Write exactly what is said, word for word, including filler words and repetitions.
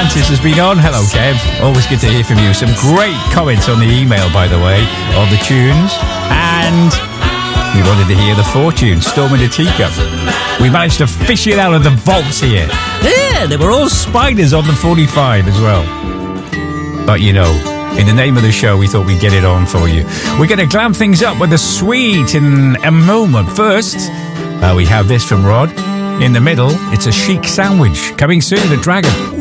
Francis has been on. Hello, Kev. Always good to hear from you. Some great comments on the email, by the way, of the tunes. And we wanted to hear the Fortune, Storm in a Teacup. We managed to fish it out of the vaults here. Yeah, they were all spiders on the forty-five as well. But, you know, in the name of the show, we thought we'd get it on for you. We're going to glam things up with a sweet in a moment. First, uh, we have this from Rod. In the middle, it's a chic sandwich. Coming soon at Dragon.